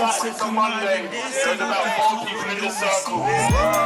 like it's a Monday. There's about 4 people in the circle.